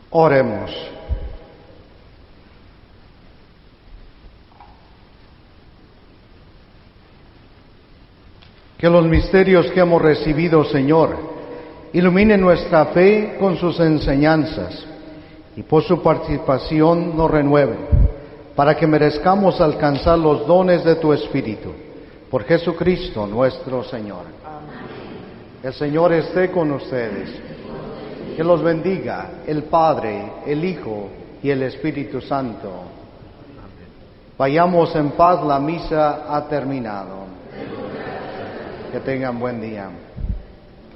Oremos. Que los misterios que hemos recibido, Señor, iluminen nuestra fe con sus enseñanzas y por su participación nos renueven, para que merezcamos alcanzar los dones de tu Espíritu. Por Jesucristo nuestro Señor. Amén. El Señor esté con ustedes. Que los bendiga el Padre, el Hijo y el Espíritu Santo. Amén. Vayamos en paz, la misa ha terminado. Que tengan buen día.